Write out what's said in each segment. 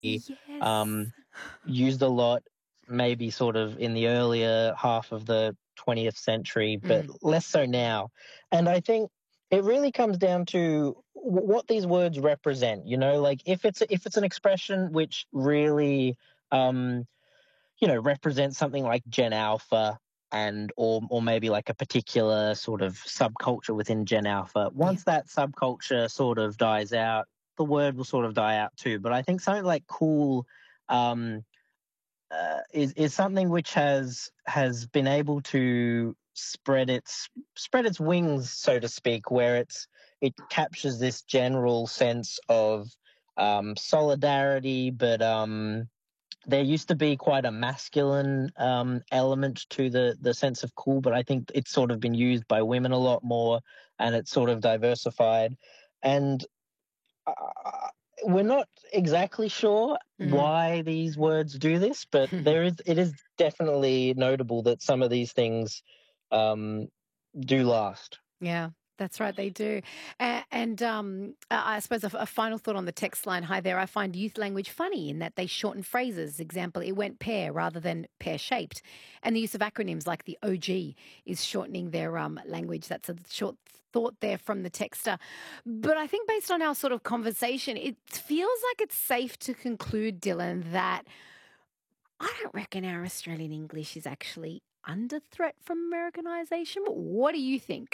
Yes. um, used a lot, maybe sort of in the earlier half of the 20th century, but Mm, less so now. And I think it really comes down to what these words represent. Like if it's an expression which really um, represents something like Gen Alpha and or maybe like a particular sort of subculture within Gen Alpha. yeah. Once that subculture sort of dies out, the word will sort of die out too. But I think something like cool um, is something which has been able to spread its wings, so to speak, where it captures this general sense of solidarity, but there used to be quite a masculine element to the sense of cool, but I think it's sort of been used by women a lot more, and it's sort of diversified. And uh, we're not exactly sure Mm. why these words do this, but it is definitely notable that some of these things um, do last. Yeah, that's right, they do. I suppose a final thought on the text line. Hi there. I find youth language funny in that they shorten phrases. Example, it went pear rather than pear shaped. And the use of acronyms like the OG is shortening their language. That's a short thought there from the texter. But I think based on our sort of conversation, it feels like it's safe to conclude, Dylan, that I don't reckon our Australian English is actually under threat from Americanization. What do you think?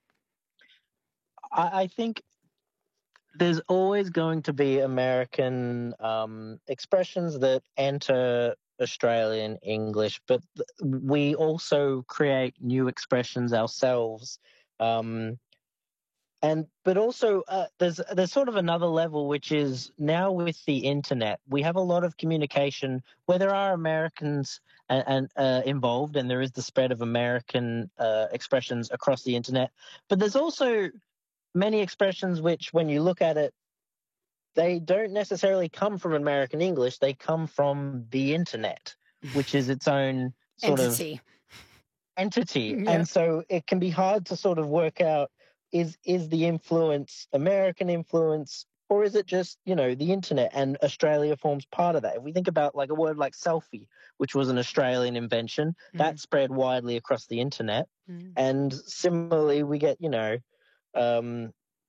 I think there's always going to be American expressions that enter Australian English, but we also create new expressions ourselves. Um, and but also there's sort of another level, which is now with the internet, we have a lot of communication where there are Americans and involved, and there is the spread of American expressions across the internet. But there's also many expressions which, when you look at it, they don't necessarily come from American English. They come from the internet, which is its own sort of Entity. entity. Yeah. And so it can be hard to sort of work out, is the influence American influence, or is it just, the internet, and Australia forms part of that? If we think about like a word like selfie, which was an Australian invention, Mm, that spread widely across the internet. mm. And similarly, we get, um,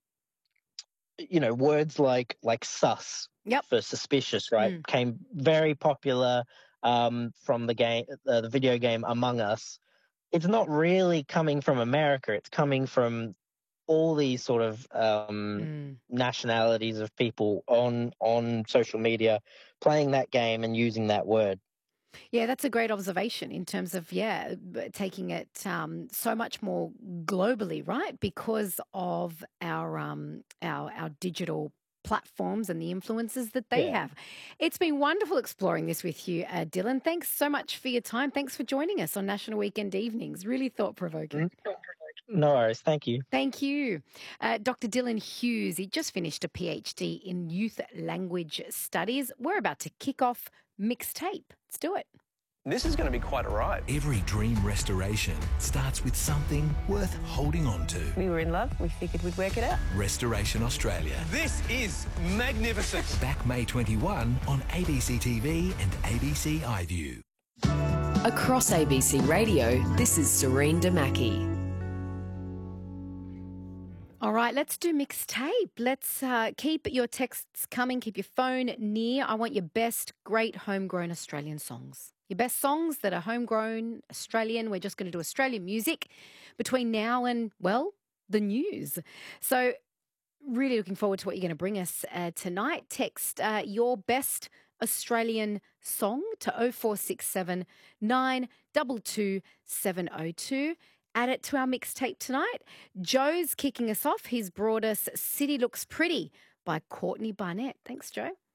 words like sus Yep. for suspicious, right? Mm. Became very popular from the video game Among Us. It's not really coming from America. It's coming from all these sort of Mm. nationalities of people on social media playing that game and using that word. Yeah, that's a great observation in terms of, taking it so much more globally, right? Because of our digital platforms and the influences that they Yeah. have. It's been wonderful exploring this with you, Dylan. Thanks so much for your time. Thanks for joining us on National Weekend Evenings. Really thought provoking. Mhm. No worries. Thank you. Thank you. Dr. Dylan Hughes, he just finished a PhD in youth language studies. We're about to kick off Mixtape. Let's do it. This is going to be quite a ride. Every dream restoration starts with something worth holding on to. We were in love. We figured we'd work it out. Restoration Australia. This is magnificent. Back May 21 on ABC TV and ABC iView. Across ABC Radio, this is Serene Damaki. All right, let's do Mixtape. Let's keep your texts coming. Keep your phone near. I want your best great homegrown Australian songs. Your best songs that are homegrown Australian. We're just going to do Australian music between now and, well, the news. So really looking forward to what you're going to bring us tonight. Text your best Australian song to 0467 922 702. Add it to our mixtape tonight. Joe's kicking us off. He's brought us City Looks Pretty by Courtney Barnett. Thanks, Joe.